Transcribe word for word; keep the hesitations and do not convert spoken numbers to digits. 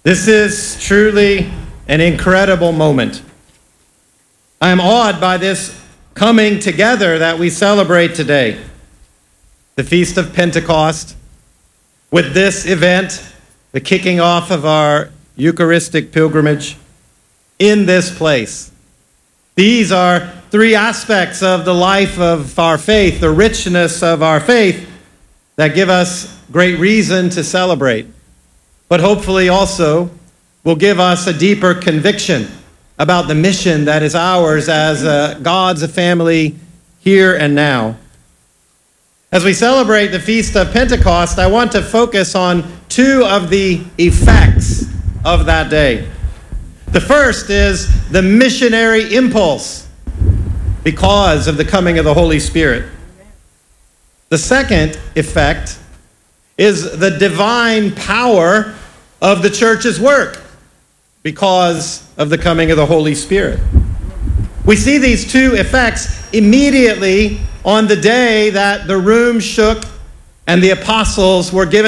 This is truly an incredible moment. I am awed by this coming together that we celebrate today, the Feast of Pentecost, with this event, the kicking off of our Eucharistic pilgrimage in this place. These are three aspects of the life of our faith, the richness of our faith, that give us great reason to celebrate, but hopefully also will give us a deeper conviction about the mission that is ours as uh, God's family here and now. As we celebrate the Feast of Pentecost, I want to focus on two of the effects of that day. The first is the missionary impulse because of the coming of the Holy Spirit. The second effect is the divine power of the church's work because of the coming of the Holy Spirit. We see these two effects immediately on the day that the room shook and the apostles were given